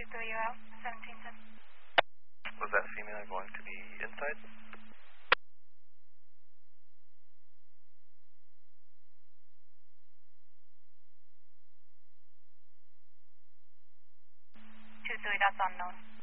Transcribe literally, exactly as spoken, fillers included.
three, you're out, seventeen seven. Was that female going to be inside? two three, that's unknown.